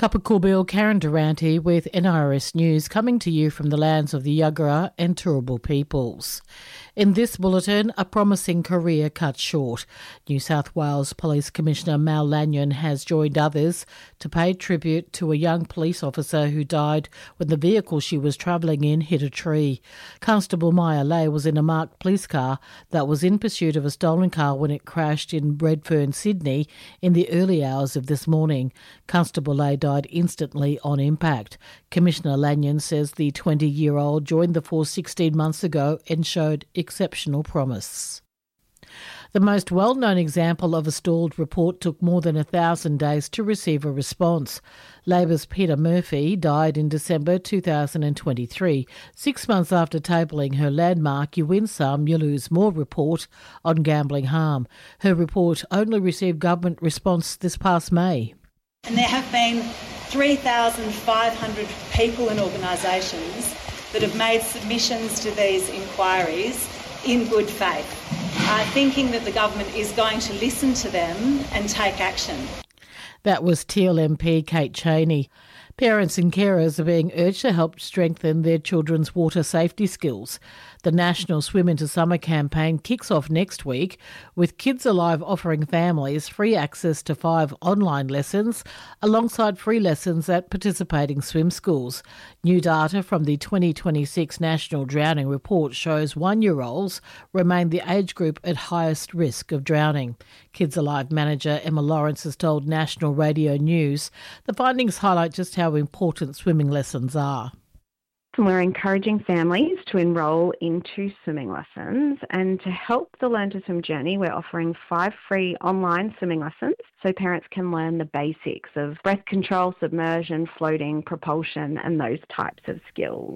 Kapakulbil, Karen Durante with NRS News, coming to you from the lands of the Yagara and Turrbal peoples. In this bulletin, a promising career cut short. New South Wales Police Commissioner Mal Lanyon has joined others to pay tribute to a young police officer who died when the vehicle she was travelling in hit a tree. Constable Maya Lay was in a marked police car that was in pursuit of a stolen car when it crashed in Redfern, Sydney in the early hours of this morning. Constable Lay died instantly on impact. Commissioner Lanyon says the 20-year-old joined the force 16 months ago and showed exceptional promise. The most well-known example of a stalled report took more than 1,000 days to receive a response. Labor's Peter Murphy died in December 2023, 6 months after tabling her landmark You Win Some, You Lose More report on gambling harm. Her report only received government response this past May. And there have been 3,500 people and organisations that have made submissions to these inquiries in good faith, thinking that the government is going to listen to them and take action. That was Teal MP Kate Cheney. Parents and carers are being urged to help strengthen their children's water safety skills. The National Swim Into Summer campaign kicks off next week, with Kids Alive offering families free access to 5 online lessons alongside free lessons at participating swim schools. New data from the 2026 National Drowning Report shows 1-year-olds remain the age group at highest risk of drowning. Kids Alive manager Emma Lawrence has told National Radio News the findings highlight just how important swimming lessons are. And we're encouraging families to enrol into swimming lessons, and to help the Learn to Swim journey, we're offering 5 free online swimming lessons so parents can learn the basics of breath control, submersion, floating, propulsion and those types of skills.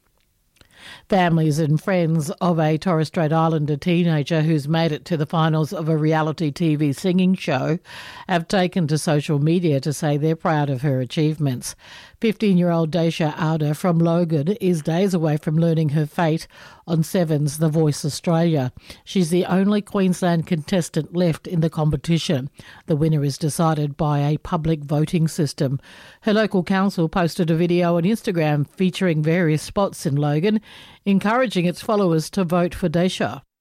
Families and friends of a Torres Strait Islander teenager who's made it to the finals of a reality TV singing show have taken to social media to say they're proud of her achievements. 15-year-old Daisha Auda from Logan is days away from learning her fate on Seven's The Voice Australia. She's the only Queensland contestant left in the competition. The winner is decided by a public voting system. Her local council posted a video on Instagram featuring various spots in Logan, encouraging its followers to vote for Daisha.